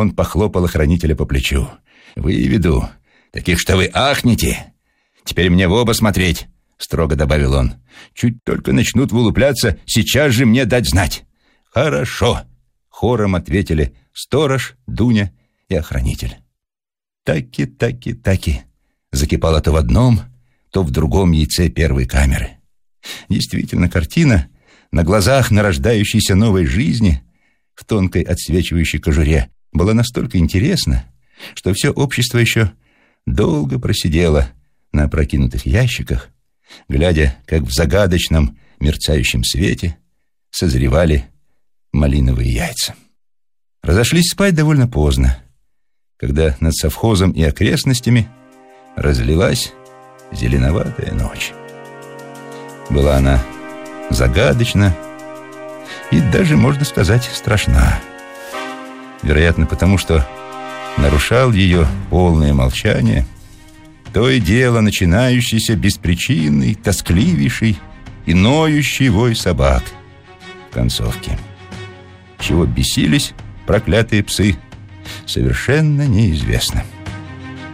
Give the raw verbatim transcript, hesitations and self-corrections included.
Он похлопал охранителя по плечу. «Выведу. Таких, что вы ахнете. Теперь мне в оба смотреть», — строго добавил он. «Чуть только начнут вылупляться, сейчас же мне дать знать». «Хорошо», — хором ответили сторож, Дуня и охранитель. Таки, таки, таки закипало то в одном, то в другом яйце первой камеры. Действительно, картина на глазах нарождающейся новой жизни в тонкой отсвечивающей кожуре была настолько интересна, что все общество еще долго просидело на опрокинутых ящиках, глядя, как в загадочном мерцающем свете созревали малиновые яйца. Разошлись спать довольно поздно, когда над совхозом и окрестностями разлилась зеленоватая ночь. Была она загадочна и даже, можно сказать, страшна. Вероятно, потому что нарушал ее полное молчание то и дело начинающийся беспричинный, тоскливейший и ноющий вой собак в концовке. Чего бесились проклятые псы, совершенно неизвестно.